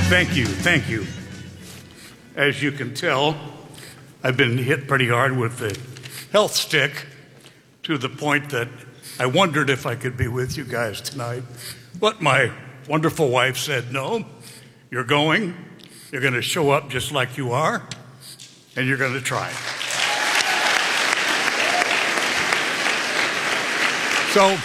Thank you, thank you. As you can tell, I've been hit pretty hard with the health stick to the point that I wondered if I could be with you guys tonight. But my wonderful wife said, no, you're going to show up just like you are, and you're going to try. So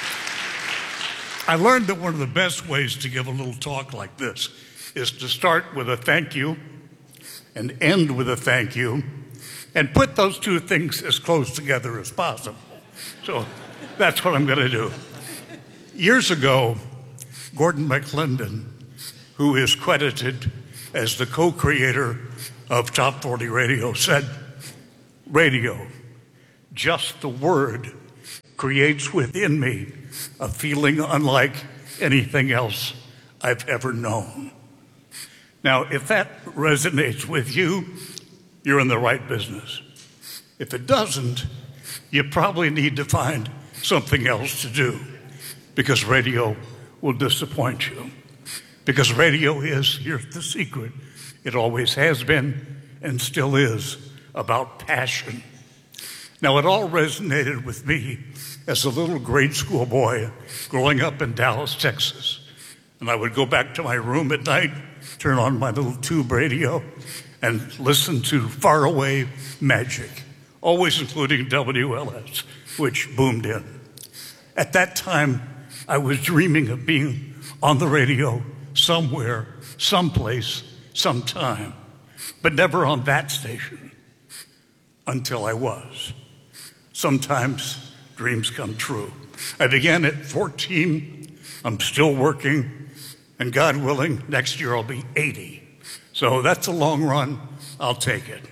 I learned that one of the best ways to give a little talk like this is to start with a thank you and end with a thank you and put those two things as close together as possible. So that's what I'm going to do. Years ago, Gordon McClendon, who is credited as the co-creator of Top 40 Radio, said, "Radio, just the word, creates within me a feeling unlike anything else I've ever known." Now, if that resonates with you, you're in the right business. If it doesn't, you probably need to find something else to do, because radio will disappoint you. Because radio is, here's the secret, it always has been and still is about passion. Now, it all resonated with me as a little grade school boy growing up in Dallas, Texas. And I would go back to my room at night, turn on my little tube radio, and listen to faraway magic, always including WLS, which boomed in. At that time, I was dreaming of being on the radio somewhere, someplace, sometime, but never on that station until I was. Sometimes dreams come true. I began at 14. I'm still working. And God willing, next year I'll be 80. So that's a long run. I'll take it.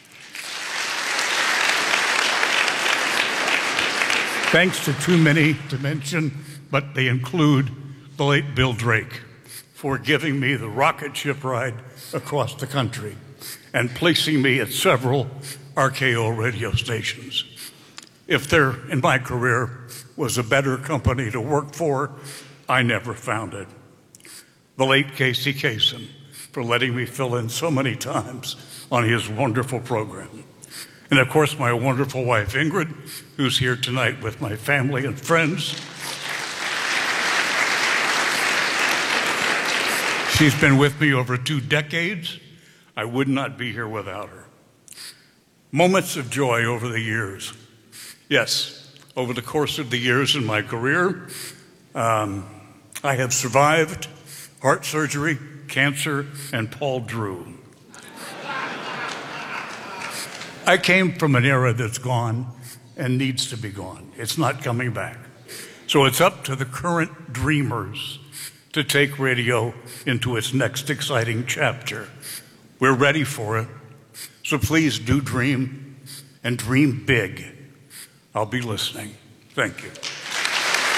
Thanks to too many to mention, but they include the late Bill Drake for giving me the rocket ship ride across the country and placing me at several RKO radio stations. If there, in my career, was a better company to work for, I never found it. The late Casey Kasem for letting me fill in so many times on his wonderful program. And of course, my wonderful wife, Ingrid, who's here tonight with my family and friends. She's been with me over 2 decades. I would not be here without her. Moments of joy over the years. Yes, over the course of the years in my career, I have survived heart surgery, cancer, and Paul Drew. I came from an era that's gone and needs to be gone. It's not coming back. So it's up to the current dreamers to take radio into its next exciting chapter. We're ready for it. So please do dream, and dream big. I'll be listening. Thank you.